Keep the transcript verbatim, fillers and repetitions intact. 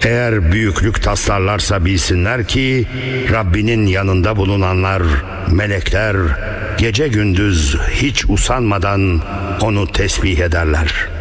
Eğer büyüklük taslarlarsa bilsinler ki Rabbinin yanında bulunanlar, melekler gece gündüz hiç usanmadan onu tesbih ederler.